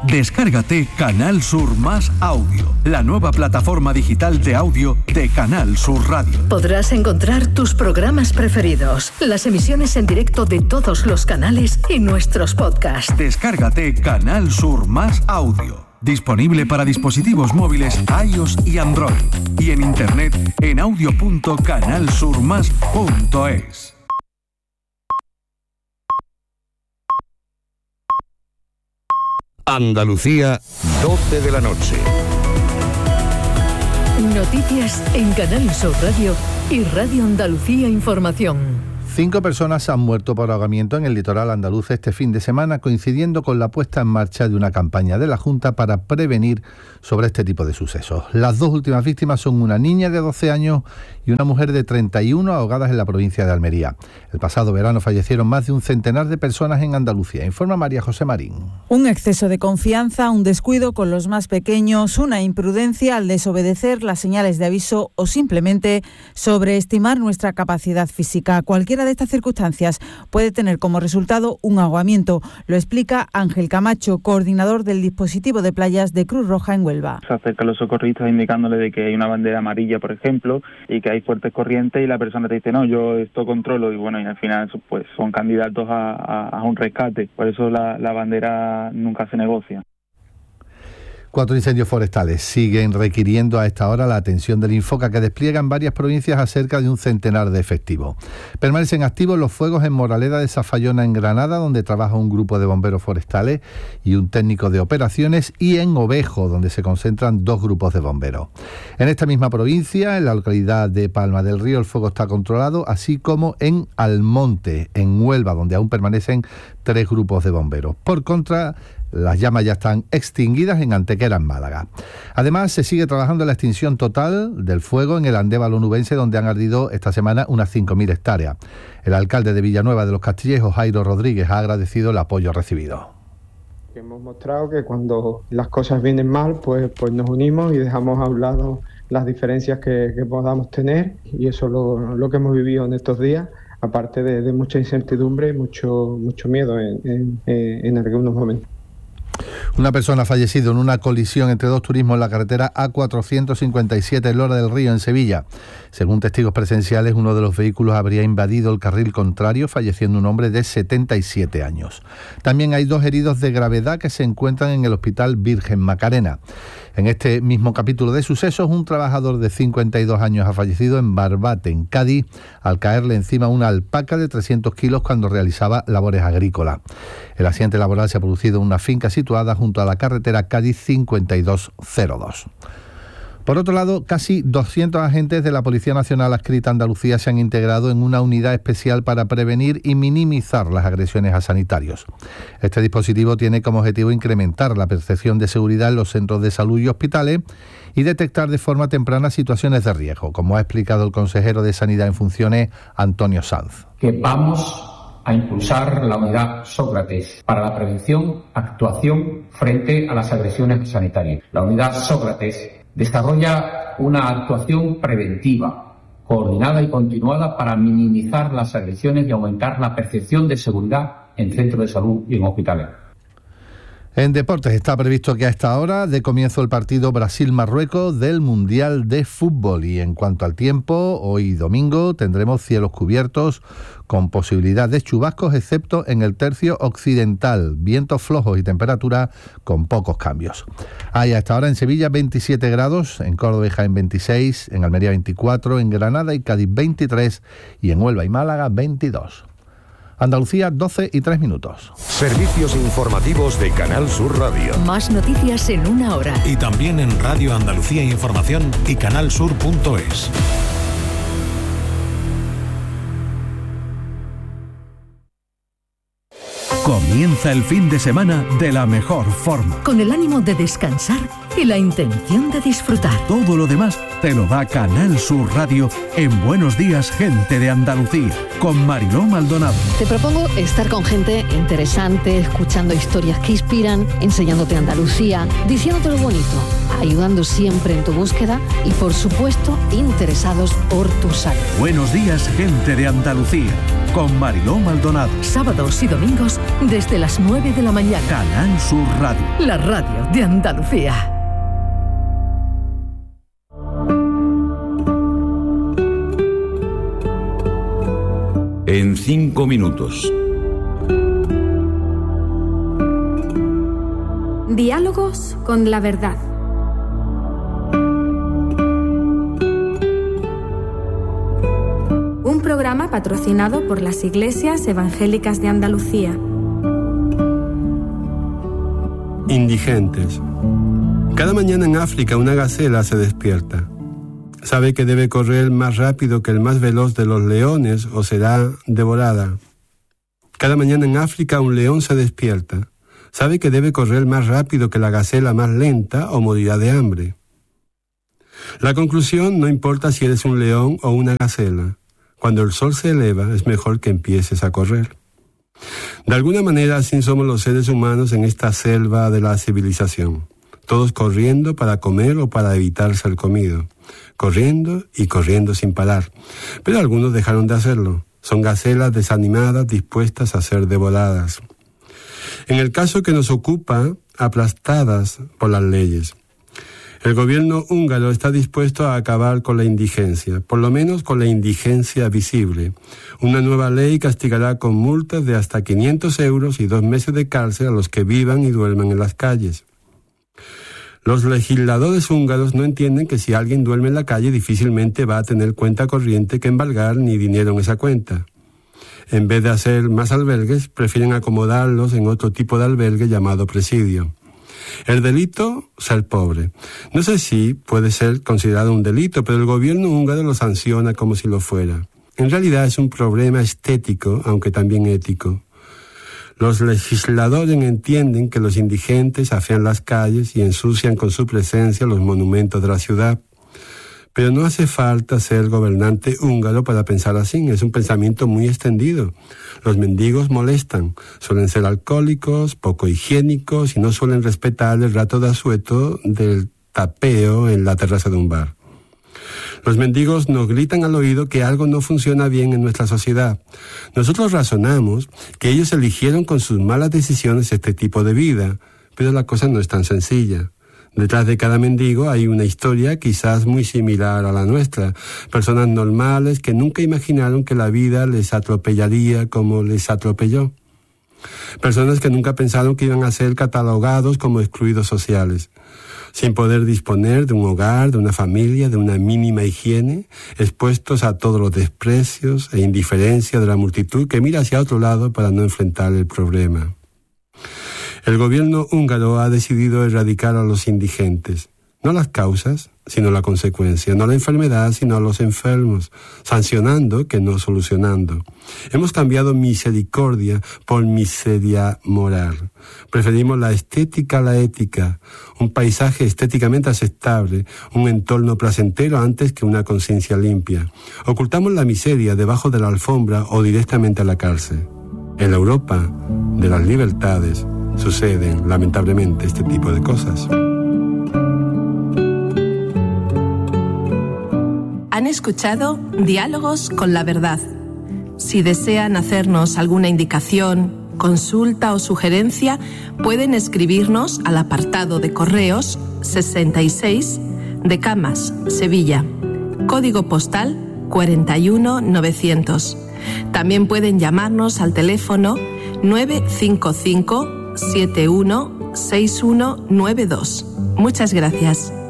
Descárgate Canal Sur Más Audio, la nueva plataforma digital de audio de Canal Sur Radio. Podrás encontrar tus programas preferidos, las emisiones en directo de todos los canales y nuestros podcasts. Descárgate Canal Sur Más Audio. Disponible para dispositivos móviles iOS y Android. Y en internet en audio.canalsurmas.es. Andalucía, 12 de la noche. Noticias en Canal Sur Radio y Radio Andalucía Información. 5 personas han muerto por ahogamiento en el litoral andaluz este fin de semana, coincidiendo con la puesta en marcha de una campaña de la Junta para prevenir sobre este tipo de sucesos. Las 2 últimas víctimas son una niña de 12 años y una mujer de 31 ahogadas en la provincia de Almería. El pasado verano fallecieron más de un centenar de personas en Andalucía, informa María José Marín. Un exceso de confianza, un descuido con los más pequeños, una imprudencia al desobedecer las señales de aviso o simplemente sobreestimar nuestra capacidad física. Cualquiera de estas circunstancias puede tener como resultado un ahogamiento. Lo explica Ángel Camacho, coordinador del dispositivo de playas de Cruz Roja en Huelva. Se acercan los socorristas indicándole de que hay una bandera amarilla, por ejemplo, y que hay fuertes corrientes, y la persona te dice, no, yo esto controlo, y bueno, y al final pues son candidatos a un rescate. Por eso la bandera nunca se negocia. 4 incendios forestales siguen requiriendo a esta hora la atención del Infoca, que despliega en varias provincias a cerca de un centenar de efectivos. Permanecen activos los fuegos en Moraleda de Zafallona, en Granada, donde trabaja un grupo de bomberos forestales y un técnico de operaciones, y en Ovejo, donde se concentran 2 grupos de bomberos. En esta misma provincia, en la localidad de Palma del Río, el fuego está controlado, así como en Almonte, en Huelva, donde aún permanecen 3 grupos de bomberos. Por contra, las llamas ya están extinguidas en Antequera, en Málaga. Además, se sigue trabajando en la extinción total del fuego en el Andévalo onubense, donde han ardido esta semana unas 5.000 hectáreas. El alcalde de Villanueva de los Castillejos, Jairo Rodríguez, ha agradecido el apoyo recibido. Hemos mostrado que cuando las cosas vienen mal, pues nos unimos y dejamos a un lado las diferencias que podamos tener, y eso es lo que hemos vivido en estos días, aparte de mucha incertidumbre y mucho miedo en algunos momentos. Una persona ha fallecido en una colisión entre 2 turismos en la carretera A457 en Lora del Río, en Sevilla. Según testigos presenciales, uno de los vehículos habría invadido el carril contrario, falleciendo un hombre de 77 años. También hay 2 heridos de gravedad que se encuentran en el Hospital Virgen Macarena. En este mismo capítulo de sucesos, un trabajador de 52 años ha fallecido en Barbate, en Cádiz, al caerle encima una alpaca de 300 kilos cuando realizaba labores agrícolas. El accidente laboral se ha producido en una finca situada junto a la carretera Cádiz 5202. Por otro lado, casi 200 agentes de la Policía Nacional adscrita a Andalucía se han integrado en una unidad especial para prevenir y minimizar las agresiones a sanitarios. Este dispositivo tiene como objetivo incrementar la percepción de seguridad en los centros de salud y hospitales y detectar de forma temprana situaciones de riesgo, como ha explicado el consejero de Sanidad en funciones, Antonio Sanz. Que vamos a impulsar la unidad Sócrates para la prevención, actuación frente a las agresiones sanitarias. La unidad Sócrates desarrolla una actuación preventiva, coordinada y continuada para minimizar las agresiones y aumentar la percepción de seguridad en centros de salud y en hospitales. En deportes está previsto que a esta hora dé comienzo el partido Brasil-Marruecos del Mundial de Fútbol. Y en cuanto al tiempo, hoy domingo tendremos cielos cubiertos con posibilidad de chubascos, excepto en el tercio occidental, vientos flojos y temperatura con pocos cambios. Hay a esta hora en Sevilla 27 grados, en Córdoba y Jaén 26, en Almería 24, en Granada y Cádiz 23 y en Huelva y Málaga 22. Andalucía, 12:03. Servicios informativos de Canal Sur Radio. Más noticias en una hora. Y también en Radio Andalucía Información y canalsur.es. Comienza el fin de semana de la mejor forma. Con el ánimo de descansar y la intención de disfrutar. Todo lo demás te lo da Canal Sur Radio en Buenos Días, Gente de Andalucía, con Mariló Maldonado. Te propongo estar con gente interesante, escuchando historias que inspiran, enseñándote Andalucía, diciéndote lo bonito, ayudando siempre en tu búsqueda y, por supuesto, interesados por tu salud. Buenos Días, Gente de Andalucía, con Mariló Maldonado. Sábados y domingos desde las 9 de la mañana. Canal Sur Radio. La radio de Andalucía. En 5 minutos. Diálogos con la verdad. Un programa patrocinado por las Iglesias Evangélicas de Andalucía. Indigentes. Cada mañana en África una gacela se despierta. Sabe que debe correr más rápido que el más veloz de los leones o será devorada. Cada mañana en África un león se despierta. Sabe que debe correr más rápido que la gacela más lenta o morirá de hambre. La conclusión: no importa si eres un león o una gacela. Cuando el sol se eleva es mejor que empieces a correr. De alguna manera así somos los seres humanos en esta selva de la civilización. Todos corriendo para comer o para evitar ser comido. Corriendo y corriendo sin parar. Pero algunos dejaron de hacerlo. Son gacelas desanimadas dispuestas a ser devoradas. En el caso que nos ocupa, aplastadas por las leyes. El gobierno húngaro está dispuesto a acabar con la indigencia, por lo menos con la indigencia visible. Una nueva ley castigará con multas de hasta 500 euros y 2 meses de cárcel a los que vivan y duerman en las calles. Los legisladores húngaros no entienden que si alguien duerme en la calle difícilmente va a tener cuenta corriente que embargar ni dinero en esa cuenta. En vez de hacer más albergues, prefieren acomodarlos en otro tipo de albergue llamado presidio. El delito, ser pobre. No sé si puede ser considerado un delito, pero el gobierno húngaro lo sanciona como si lo fuera. En realidad es un problema estético, aunque también ético. Los legisladores entienden que los indigentes afean las calles y ensucian con su presencia los monumentos de la ciudad. Pero no hace falta ser gobernante húngaro para pensar así, es un pensamiento muy extendido. Los mendigos molestan, suelen ser alcohólicos, poco higiénicos y no suelen respetar el rato de asueto del tapeo en la terraza de un bar. Los mendigos nos gritan al oído que algo no funciona bien en nuestra sociedad. Nosotros razonamos que ellos eligieron con sus malas decisiones este tipo de vida, pero la cosa no es tan sencilla. Detrás de cada mendigo hay una historia quizás muy similar a la nuestra. Personas normales que nunca imaginaron que la vida les atropellaría como les atropelló. Personas que nunca pensaron que iban a ser catalogados como excluidos sociales. Sin poder disponer de un hogar, de una familia, de una mínima higiene, expuestos a todos los desprecios e indiferencia de la multitud que mira hacia otro lado para no enfrentar el problema. El gobierno húngaro ha decidido erradicar a los indigentes, no las causas, sino la consecuencia, no la enfermedad, sino a los enfermos, sancionando que no solucionando. Hemos cambiado misericordia por miseria moral. Preferimos la estética a la ética, un paisaje estéticamente aceptable, un entorno placentero antes que una conciencia limpia. Ocultamos la miseria debajo de la alfombra o directamente a la cárcel. En la Europa de las libertades suceden, lamentablemente, este tipo de cosas. Han escuchado Diálogos con la Verdad. Si desean hacernos alguna indicación, consulta o sugerencia, pueden escribirnos al apartado de correos 66 de Camas, Sevilla, código postal 41900. También pueden llamarnos al teléfono 955 716192. Muchas gracias.